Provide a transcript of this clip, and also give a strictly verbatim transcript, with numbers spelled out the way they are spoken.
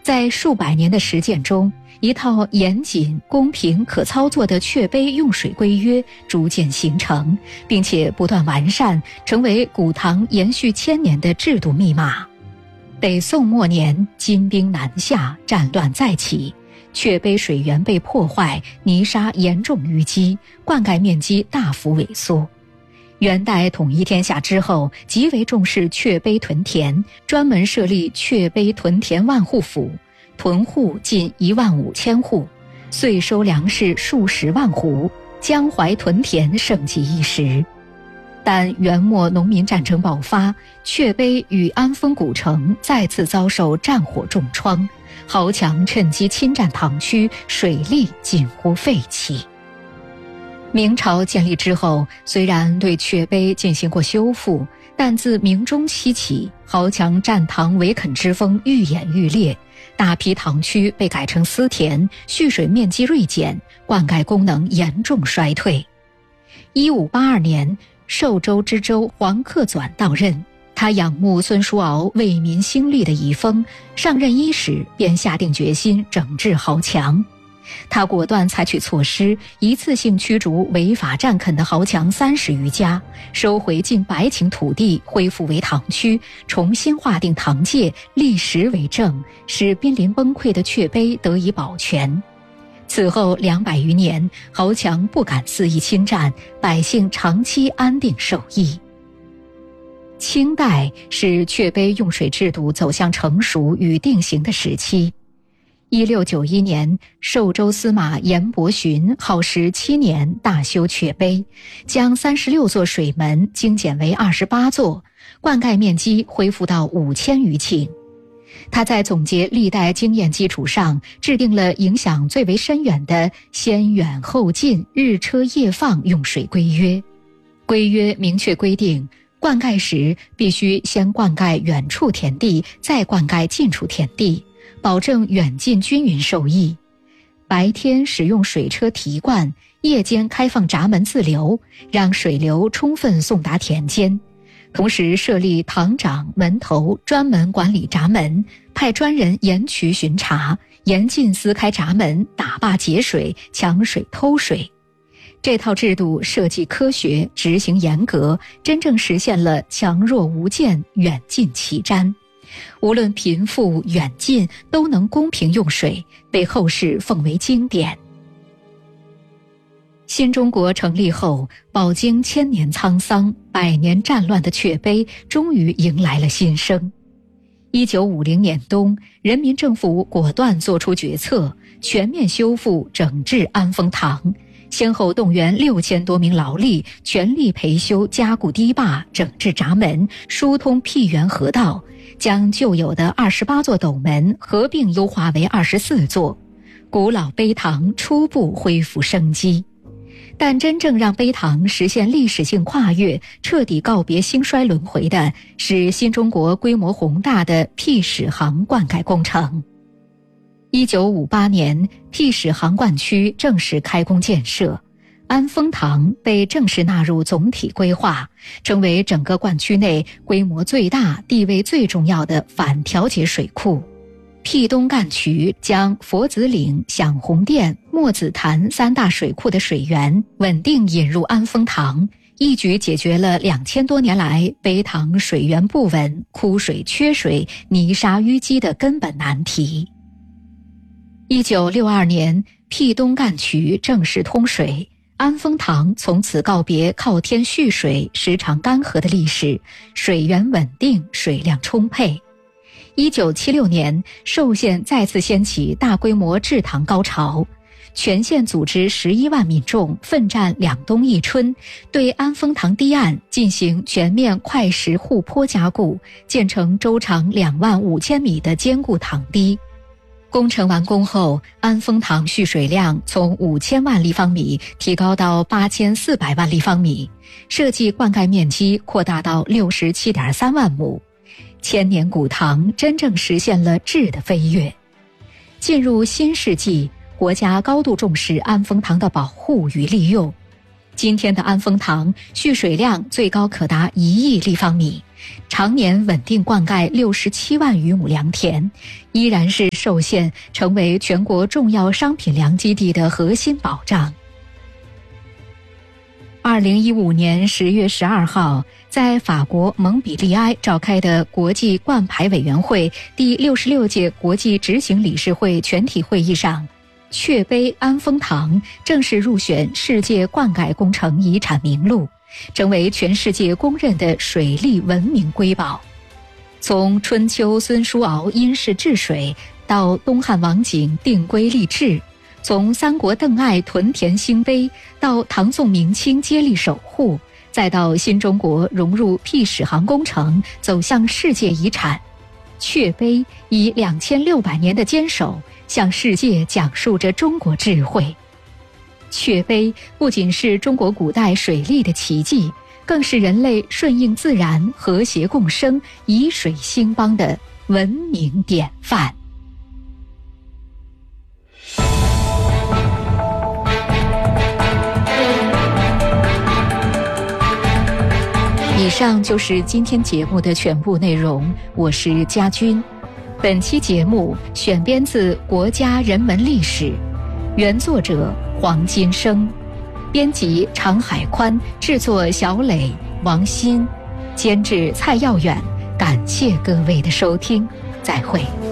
在数百年的实践中，一套严谨、公平、可操作的雀碑用水规约逐渐形成，并且不断完善，成为古唐延续千年的制度密码。北宋末年，金兵南下，战乱再起，雀碑水源被破坏，泥沙严重淤积，灌溉面积大幅萎缩。元代统一天下之后，极为重视雀碑屯田，专门设立雀碑屯田万户府，屯户近一万五千户，岁收粮食数十万斛，江淮屯田盛极一时。但元末农民战争爆发，雀碑与安丰古城再次遭受战火重创，豪强趁机侵占唐区，水利近乎废弃。明朝建立之后，虽然对雀碑进行过修复，但自明中期起，豪强占唐围垦之风愈演愈烈，大批唐区被改成私田，蓄水面积锐减，灌溉功能严重衰退。一五八二年，寿州知州黄克纂到任，他仰慕孙叔敖为民兴利的遗风，上任伊始便下定决心整治豪强。他果断采取措施，一次性驱逐违法占垦的豪强三十余家，收回近百顷土地，恢复为唐区，重新划定唐界，立时为政，使濒临崩溃的雀碑得以保全。此后两百余年，豪强不敢肆意侵占，百姓长期安定受益。清代是雀碑用水制度走向成熟与定型的时期。一六九一年，寿州司马严伯询耗时七年大修雀碑，将三十六座水门精简为二十八座，灌溉面积恢复到五千余顷。他在总结历代经验基础上，制定了影响最为深远的先远后近、日车夜放用水规约。规约明确规定，灌溉时必须先灌溉远处田地，再灌溉近处田地，保证远近均匀受益。白天使用水车提灌，夜间开放闸门自流，让水流充分送达田间。同时设立堂长、门头，专门管理闸门，派专人沿渠巡查，严禁撕开闸门，打坝截水、抢水偷水。这套制度设计科学，执行严格，真正实现了强弱无间、远近齐瞻。无论贫富远近，都能公平用水，被后世奉为经典。新中国成立后，饱经千年沧桑、百年战乱的雀碑终于迎来了新生。一九五零年冬，人民政府果断作出决策，全面修复整治安丰堂，先后动员六千多名劳力，全力培修加固堤坝，整治闸门，疏通辟源河道，将旧有的二十八座斗门合并优化为二十四座，古老碑堂初步恢复生机。但真正让碑堂实现历史性跨越，彻底告别兴衰轮回的是新中国规模宏大的辟始行灌溉工程。一九五八年，辟始行灌区正式开工建设，安丰堂被正式纳入总体规划，成为整个灌区内规模最大、地位最重要的反调节水库。辟东干渠将佛子岭、响红店、墨子潭三大水库的水源稳定引入安丰堂，一举解决了两千多年来碑堂水源不稳、枯水缺水、泥沙淤积的根本难题。一九六二年，辟东干渠正式通水，安丰堂从此告别靠天蓄水、时常干涸的历史，水源稳定，水量充沛。一九七六年，寿县再次掀起大规模治塘高潮，全县组织十一万民众奋战两冬一春，对安丰塘堤岸进行全面块石护坡加固，建成周长两万五千米的坚固塘堤。工程完工后，安丰塘蓄水量从五千万立方米提高到八千四百万立方米，设计灌溉面积扩大到六十七点三万亩。千年古塘真正实现了质的飞跃。进入新世纪，国家高度重视安丰塘的保护与利用。今天的安丰塘蓄水量最高可达一亿立方米，常年稳定灌溉六十七万余亩良田，依然是受限，成为全国重要商品粮基地的核心保障。二零一五年十月十二号，在法国蒙彼利埃召开的国际冠牌委员会第六十六届国际执行理事会全体会议上，雀碑安丰堂正式入选世界灌溉工程遗产名录，成为全世界公认的水利文明瑰宝。从春秋孙叔敖因势治水，到东汉王景定规立制，从三国邓艾屯田兴碑，到唐宋明清接力守护，再到新中国融入辟史航工程，走向世界遗产，雀碑以两千六百年的坚守，向世界讲述着中国智慧。雀碑不仅是中国古代水利的奇迹，更是人类顺应自然、和谐共生、以水兴邦的文明典范。以上就是今天节目的全部内容，我是佳君。本期节目选编自《国家人文历史》，原作者黄金生，编辑常海宽，制作小磊、王鑫，监制蔡耀远。感谢各位的收听，再会。